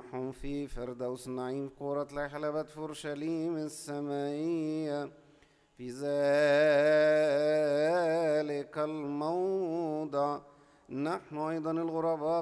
معهم في فردوس النعيم كرة لحلبة في أورشليم السمائية في ذلك الموضع. نحن أيضا الغرباء